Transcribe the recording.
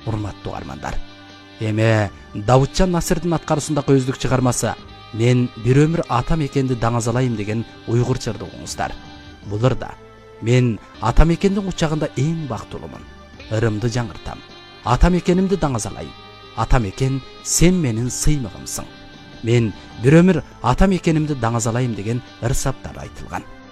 урматтуу угармандар. Эми Давытжан Насырдын аткаруусундагы өздүк чыгармасы «Мен бир өмүр ата мекенди даңазалайм» деген уйгур жырды угуңуздар. Бул ырда мен ата мекендин кучагында эң бактылуумун. Ырымды жаңыртам. Ата мекенимди даңазалайм. Ата мекен, сен менин сыймыгымсың. Мен бир өмүр ата мекенимди даңазалайм деген ыр саптар айтылган.